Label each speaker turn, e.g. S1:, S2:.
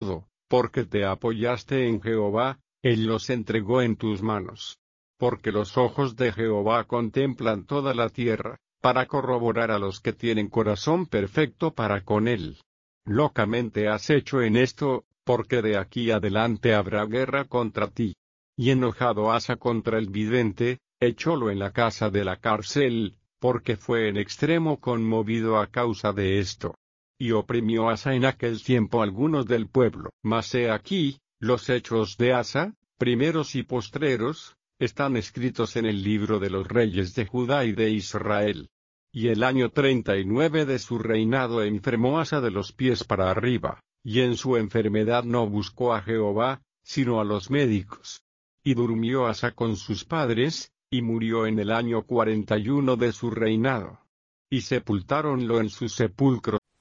S1: porque te apoyaste en Jehová, Él los entregó en tus manos. Porque los ojos de Jehová contemplan toda la tierra, para corroborar a los que tienen corazón perfecto para con Él. Locamente has hecho en esto, porque de aquí adelante habrá guerra contra ti. Y enojado Asa contra el vidente, echólo en la casa de la cárcel, porque fue en extremo conmovido a causa de esto. Y oprimió Asa en aquel tiempo algunos del pueblo. Mas he aquí, los hechos de Asa, primeros y postreros, están escritos en el libro de los reyes de Judá y de Israel. Y el año 39 de su reinado enfermó Asa de los pies para arriba, y en su enfermedad no buscó a Jehová, sino a los médicos. Y durmió Asa con sus padres, y murió en el año 41 de su reinado. Y sepultáronlo en su sepulcro.